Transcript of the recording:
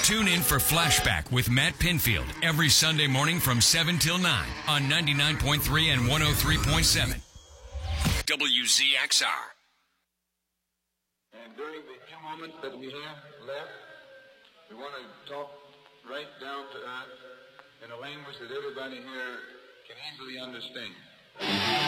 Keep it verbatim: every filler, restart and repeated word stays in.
Tune in for Flashback with Matt Pinfield every Sunday morning from seven till nine on ninety-nine point three and one oh three point seven. W Z X R. And during the few moments that we have left, we want to talk right down to earth in a language that everybody here can easily understand.